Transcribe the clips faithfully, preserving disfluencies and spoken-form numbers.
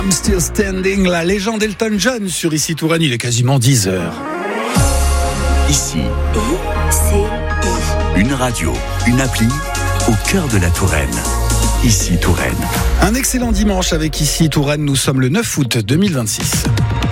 I'm Still Standing, la légende Elton John sur Ici Touraine, il est quasiment dix heures. Ici, une radio, une appli au cœur de la Touraine. Ici Touraine. Un excellent dimanche avec Ici Touraine, nous sommes le neuf août deux mille vingt-six.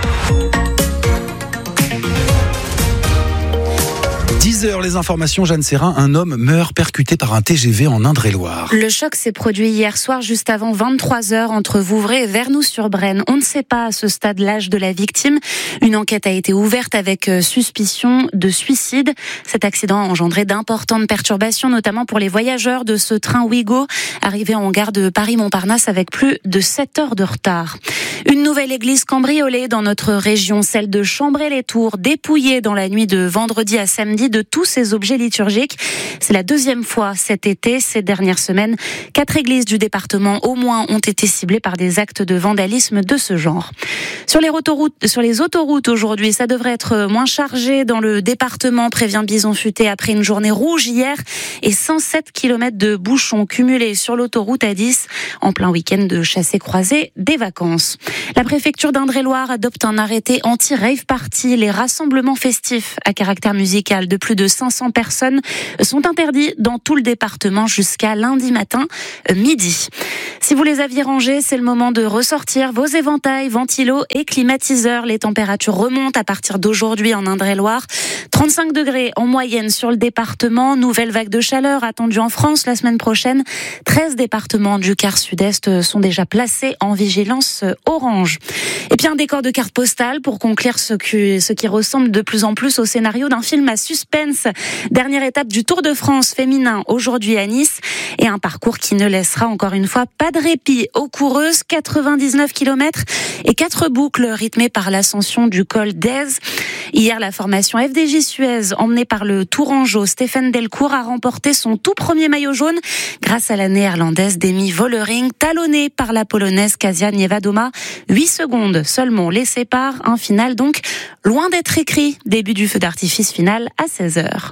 dix heures, les informations, Jeanne Serrin, un homme meurt percuté par un T G V en Indre-et-Loire. Le choc s'est produit hier soir, juste avant vingt-trois heures, entre Vouvray et Vernoux-sur-Brenne. On ne sait pas à ce stade l'âge de la victime. Une enquête a été ouverte avec suspicion de suicide. Cet accident a engendré d'importantes perturbations, notamment pour les voyageurs de ce train Ouigo, arrivé en gare de Paris-Montparnasse avec plus de sept heures de retard. Une nouvelle église cambriolée dans notre région, celle de Chambray-les-Tours, dépouillée dans la nuit de vendredi à samedi de tous ses objets liturgiques. C'est la deuxième fois cet été. Ces dernières semaines, quatre églises du département au moins ont été ciblées par des actes de vandalisme de ce genre. Sur les autoroutes, sur les autoroutes aujourd'hui, ça devrait être moins chargé dans le département, prévient Bison Futé après une journée rouge hier et cent sept kilomètres de bouchons cumulés sur l'autoroute A dix en plein week-end de chassé-croisé des vacances. La préfecture d'Indre-et-Loire adopte un arrêté anti-rave party. Les rassemblements festifs à caractère musical de plus de cinq cents personnes sont interdits dans tout le département jusqu'à lundi matin, midi. Si vous les aviez rangés, c'est le moment de ressortir vos éventails, ventilos et climatiseurs. Les températures remontent à partir d'aujourd'hui en Indre-et-Loire. trente-cinq degrés en moyenne sur le département. Nouvelle vague de chaleur attendue en France la semaine prochaine. treize départements du quart sud-est sont déjà placés en vigilance orange. Et puis un décor de carte postale pour conclure ce qui, ce qui ressemble de plus en plus au scénario d'un film à suspense. Dernière étape du Tour de France féminin aujourd'hui à Nice et un parcours qui ne laissera encore une fois pas de répit aux coureuses. quatre-vingt-dix-neuf kilomètres et quatre boucles rythmées par l'ascension du col d'Aise. Hier, la formation F D J Suez, emmenée par le Tourangeau Stéphane Delcourt, a remporté son tout premier maillot jaune grâce à la néerlandaise Demi Vollering, talonnée par la polonaise Kasia Niewiadoma. huit secondes seulement les séparent. Un final donc loin d'être écrit. Début du feu d'artifice final à seize heures.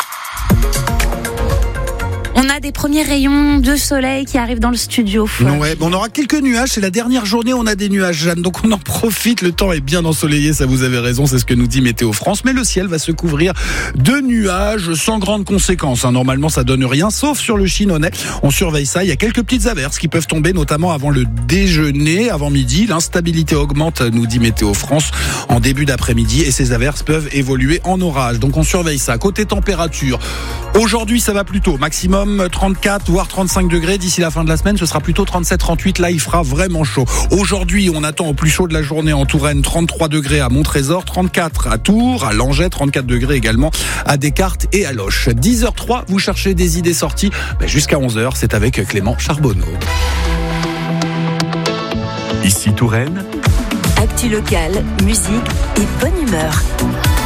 On a des premiers rayons de soleil qui arrivent dans le studio. Non, ouais, on aura quelques nuages. C'est la dernière journée, on a des nuages, Jeanne. Donc on en profite. Le temps est bien ensoleillé, ça vous avez raison. C'est ce que nous dit Météo France. Mais le ciel va se couvrir de nuages sans grande conséquence. Hein. Normalement, ça donne rien, sauf sur le Chinonais. On surveille ça. Il y a quelques petites averses qui peuvent tomber, notamment avant le déjeuner, avant midi. L'instabilité augmente, nous dit Météo France, en début d'après-midi. Et ces averses peuvent évoluer en orage. Donc on surveille ça. Côté température, aujourd'hui, ça va plutôt. Maximum trente-quatre voire trente-cinq degrés. D'ici la fin de la semaine, ce sera plutôt trente-sept trente-huit. Là, il fera vraiment chaud. Aujourd'hui, on attend au plus chaud de la journée en Touraine trente-trois degrés à Montrésor, trente-quatre à Tours, à Langeais, trente-quatre degrés également à Descartes et à Loches. dix heures zéro trois, vous cherchez des idées sorties. Ben, jusqu'à onze heures, c'est avec Clément Charbonneau. Ici Touraine. Actu locale, musique et bonne humeur.